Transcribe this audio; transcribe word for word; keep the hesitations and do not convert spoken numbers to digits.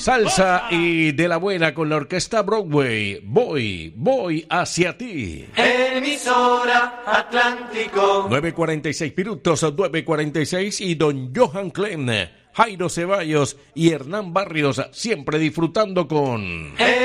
Salsa y de la buena con la orquesta Broadway. Voy, voy hacia ti. Emisora Atlántico. nueve cuarenta y seis minutos, nueve cuarenta y seis y don Johan Klein, Jairo Ceballos y Hernán Barrios siempre disfrutando con...